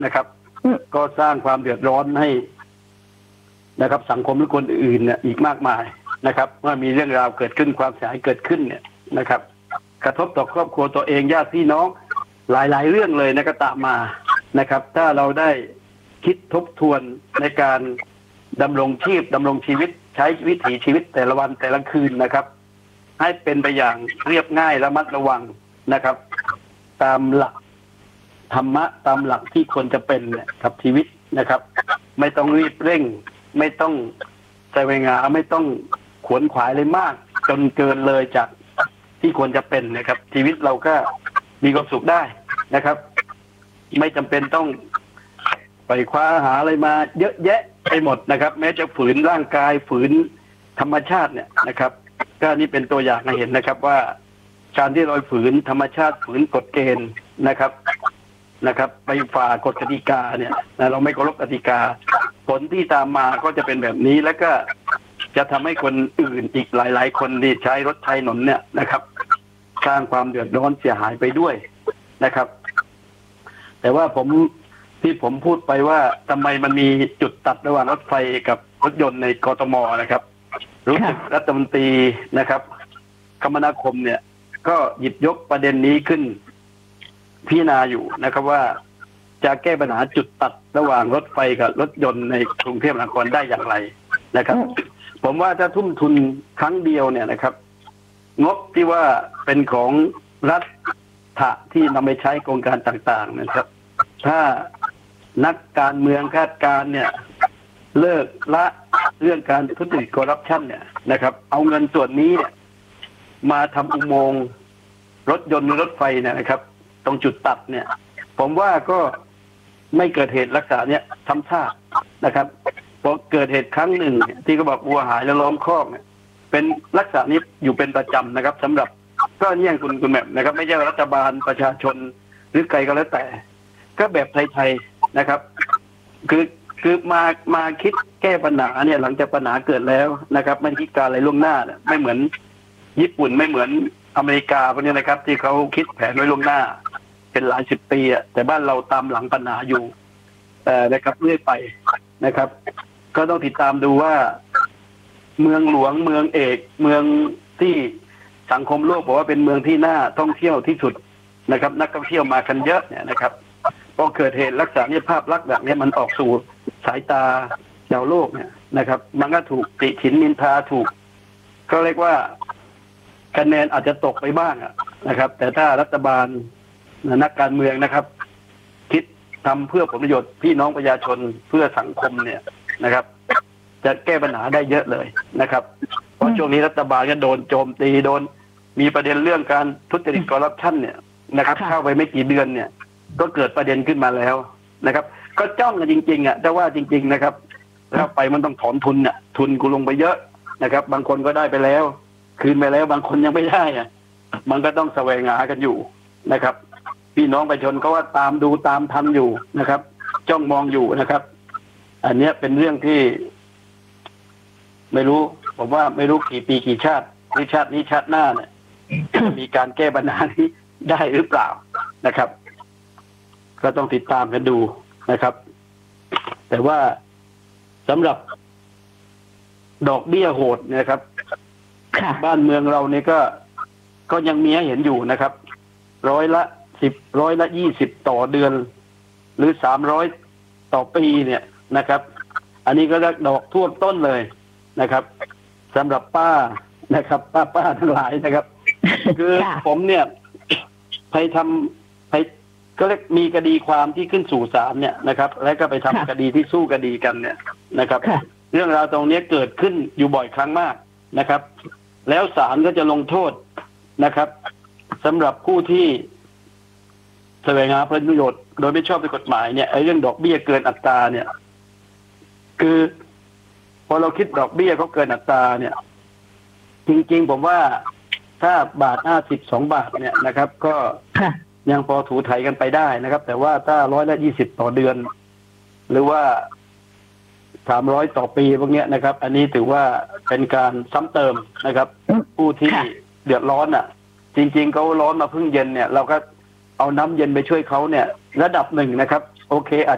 นะครับก็สร้างความเดือดร้อนให้นะครับสังคมหรือคนอื่นเนี่ยอีกมากมายนะครับเมื่อมีเรื่องราวเกิดขึ้นความเสียหายเกิดขึ้นเนี่ยนะครับกระทบต่อครอบครัวตัวเองญาติพี่น้องหลายๆเรื่องเลยนะก็ตามมานะครับถ้าเราได้คิดทบทวนในการดำรงชีวิตใช้วิถีชีวิตแต่ละวันแต่ละคืนนะครับให้เป็นไปอย่างเรียบง่ายระมัดระวังนะครับตามหลักธรรมะตามหลักที่ควรจะเป็นเนี่ยกับชีวิตนะครับไม่ต้องรีบเร่งไม่ต้องใจเวงาไม่ต้องขวนขวายเลยมากจนเกินเลยจากที่ควรจะเป็นนะครับชีวิตเราก็มีความสุขได้นะครับไม่จำเป็นต้องไปคว้าหาอะไรมาเยอะแยะไปหมดนะครับแม้จะฝืนร่างกายฝืนธรรมชาติเนี่ยนะครับก็นี่เป็นตัวอย่างให้เห็นนะครับว่าการที่เราฝืนธรรมชาติฝืนกฎเกณฑ์นะครับไปฝ่ากฎกติกาเนี่ยเราไม่เคารพกติกาผลที่ตามมาก็จะเป็นแบบนี้แล้วก็จะทำให้คนอื่นอีกหลายๆคนที่ใช้รถใช้ถนนเนี่ยนะครับสร้างความเดือดร้อนเสียหายไปด้วยนะครับแต่ว่าที่ผมพูดไปว่าทำไมมันมีจุดตัดระหว่างรถไฟกับรถยนต์ในกทมนะครับรู้สึกรัฐมนตรีนะครับคมนาคมเนี่ยก็หยิบยกประเด็นนี้ขึ้นพิจารณาอยู่นะครับว่าจะแก้ปัญหาจุดตัดระหว่างรถไฟกับรถยนต์ในกรุงเทพมหานครได้อย่างไรนะครับผมว่าถ้าทุ่มทุนครั้งเดียวเนี่ยนะครับงบที่ว่าเป็นของรัฐที่นำไปใช้โครงการต่างๆนะครับถ้านักการเมืองคาดการเนี่ยเลิกละเรื่องการทุจริตคอร์รัปชันเนี่ยนะครับเอาเงินส่วนนี้เนี่ยมาทำอุโมงค์รถยนต์หรือรถไฟเนี่ยนะครับตรงจุดตัดเนี่ยผมว่าก็ไม่เกิดเหตุลักษณะเนี้ยซ้ำซากนะครับพอเกิดเหตุครั้งหนึ่งที่เขาบอกวัวหายแล้วล้อมคอกเนี่ยเป็นลักษณะนี้อยู่เป็นประจำนะครับสำหรับก็เนี่ยคุณแม่นะครับไม่ใช่รัฐบาลประชาชนหรือใครก็แล้วแต่ก็แบบไทยๆนะครับคือมาคิดแก้ปัญหาเนี่ยหลังจากปัญหาเกิดแล้วนะครับไม่คิดการอะไรล่วงหน้าเนี่ยไม่เหมือนญี่ปุ่นไม่เหมือนอเมริกาพวกนี้นะครับที่เขาคิดแผนไว้ล่วงหน้าเป็นหลายสิบปีอ่ะแต่บ้านเราตามหลังปัญหาอยู่นะครับเรื่อยไปนะครับก็ต้องติดตามดูว่าเมืองหลวงเมืองเอกเมืองที่สังคมโลกบอกว่าเป็นเมืองที่น่าท่องเที่ยวที่สุดนะครับนักท่องเที่ยวมากันเยอะเนี่ยนะครับพอเกิดเหตุลักษณะนี้ภาพลักษณ์แบบนี้มันออกสู่สายตาชาวโลกเนี่ยนะครับมันก็ถูกติฉินนินทาถูกก็เรียกว่าคะแนนอาจจะตกไปบ้างนะครับแต่ถ้ารัฐบาลนักการเมืองนะครับคิดทำเพื่อผลประโยชน์พี่น้องประชาชนเพื่อสังคมเนี่ยนะครับจะแก้ปัญหาได้เยอะเลยนะครับเพราะช่วงนี้รัฐบาลก็โดนโจมตีโดนมีประเด็นเรื่องการทุจริตคอร์รัปชันเนี่ยนะครับเข้าไปไม่กี่เดือนเนี่ยก็เกิดประเด็นขึ้นมาแล้วนะครับก็จ้องกันจริงๆแต่ว่าจริงๆนะครับแล้วไปมันต้องถอนทุนเนี่ยทุนกูลงไปเยอะนะครับบางคนก็ได้ไปแล้วคืนไปแล้วบางคนยังไม่ได้มันก็ต้องแสวงหากันอยู่นะครับพี่น้องประชาชนก็ว่าตามดูตามทันอยู่นะครับจ้องมองอยู่นะครับอันนี้เป็นเรื่องที่ไม่รู้ผมว่าไม่รู้กี่ปีกี่ชาติหรือชาตินี้ชาติหน้าเนี่ยมีการแก้ปัญหานี้ได้หรือเปล่านะครับก็ต้องติดตามกันดูนะครับแต่ว่าสำหรับดอกเบี้ยโหดนะครับบ้านเมืองเราเนี่ยก็ยังมีให้เห็นอยู่นะครับ10%, 20%ต่อเดือนหรือ300ต่อปีเนี่ยนะครับอันนี้ก็ดอกท่วมต้นเลยนะครับสำหรับป้านะครับป้าทั้งหลายนะครับ คือผมเนี่ยก็เรียกมีคดีความที่ขึ้นสู่ศาลเนี่ยนะครับแล้วก็ไปทำคดีที่สู้คดีกันเนี่ยนะครับเรื่องราวตรงนี้เกิดขึ้นอยู่บ่อยครั้งมากนะครับแล้วศาลก็จะลงโทษนะครับสำหรับผู้ที่แสวงหาผลประโยชน์โดยไม่ชอบด้วยกฎหมายเนี่ยไอ้เรื่องดอกเบี้ยเกินอัตราเนี่ยคือพอเราคิดดอกเบี้ยเขาเกินอัตราเนี่ยจริงๆผมว่าถ้า1.50 บาทเนี่ยนะครับก็ยังพอถูไถกันไปได้นะครับแต่ว่าถ้า120ต่อเดือนหรือว่า300ต่อปีพวกนี้นะครับอันนี้ถือว่าเป็นการซ้ำเติมนะครับผู้ที่เดือดร้อนจริงๆเขาร้อนมาพึ่งเย็นเนี่ยเราก็เอาน้ำเย็นไปช่วยเขาเนี่ยระดับหนึ่งนะครับโอเคอาจ